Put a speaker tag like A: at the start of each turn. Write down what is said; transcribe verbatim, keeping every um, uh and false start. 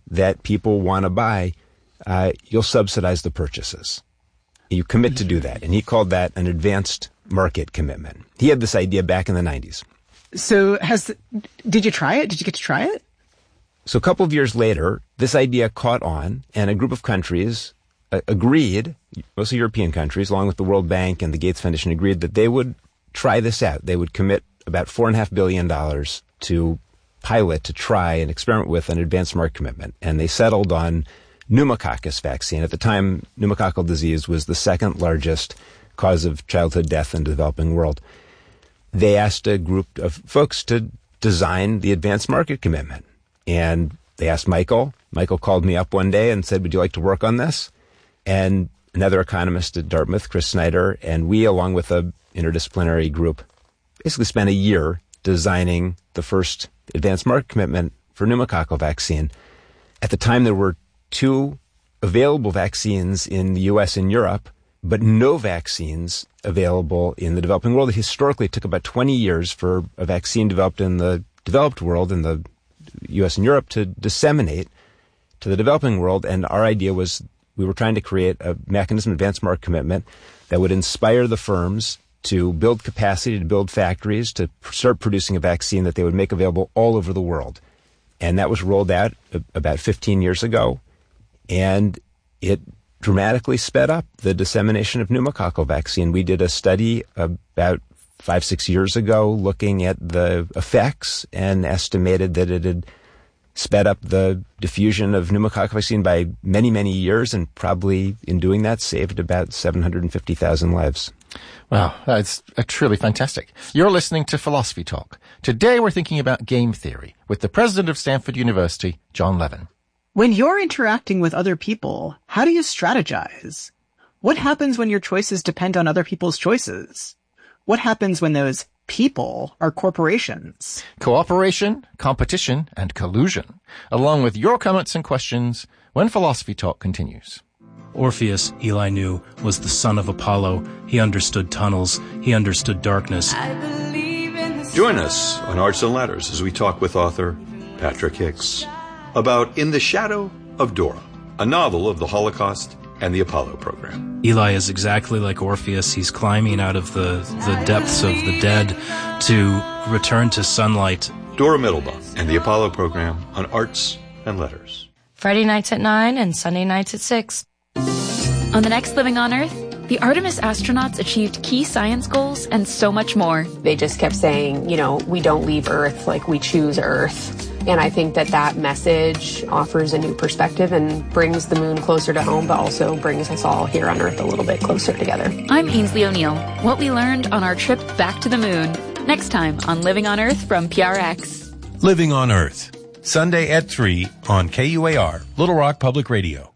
A: that people want to buy, uh, you'll subsidize the purchases. You commit to do that. And he called that an advanced market commitment. He had this idea back in the nineties.
B: So has, did you try it? Did you get to try it?
A: So a couple of years later, this idea caught on, and a group of countries uh, agreed, mostly European countries, along with the World Bank and the Gates Foundation, agreed that they would try this out. They would commit about four and a half billion dollars to pilot, to try and experiment with an advanced market commitment. And they settled on pneumococcus vaccine. At the time, pneumococcal disease was the second largest cause of childhood death in the developing world. They asked a group of folks to design the advanced market commitment. And they asked Michael. Michael called me up one day and said, would you like to work on this? And another economist at Dartmouth, Chris Snyder, and we, along with a interdisciplinary group, basically spent a year designing the first advanced market commitment for pneumococcal vaccine. At the time, there were two available vaccines in the U S and Europe, but no vaccines available in the developing world. It historically took about twenty years for a vaccine developed in the developed world, in the U S and Europe, to disseminate to the developing world. And our idea was we were trying to create a mechanism, advanced market commitment, that would inspire the firms to build capacity, to build factories, to start producing a vaccine that they would make available all over the world. And that was rolled out about fifteen years ago. And it dramatically sped up the dissemination of pneumococcal vaccine. We did a study about five, six years ago looking at the effects and estimated that it had sped up the diffusion of pneumococcal vaccine by many, many years, and probably in doing that saved about seven hundred fifty thousand lives.
C: Wow, that's uh, truly fantastic. You're listening to Philosophy Talk. Today we're thinking about game theory with the president of Stanford University, John Levin.
B: When you're interacting with other people, how do you strategize? What happens when your choices depend on other people's choices? What happens when those people are corporations?
C: Cooperation, competition, and collusion, along with your comments and questions when Philosophy Talk continues.
D: Orpheus, Eli knew, was the son of Apollo. He understood tunnels. He understood darkness.
E: Join us on Arts and Letters as we talk with author Patrick Hicks about In the Shadow of Dora, a novel of the Holocaust and the Apollo program.
D: Eli is exactly like Orpheus. He's climbing out of the, the depths of the dead to return to sunlight.
E: Dora Middlebaum and the Apollo program on Arts and Letters.
F: Friday nights at nine and Sunday nights at six.
G: On the next Living on Earth, the Artemis astronauts achieved key science goals and so much more.
H: They just kept saying, you know, we don't leave Earth, like we choose Earth. And I think that that message offers a new perspective and brings the moon closer to home, but also brings us all here on Earth a little bit closer together.
G: I'm Ainsley O'Neill. What we learned on our trip back to the moon. Next time on Living on Earth from P R X.
I: Living on Earth, Sunday at three on K U A R, Little Rock Public Radio.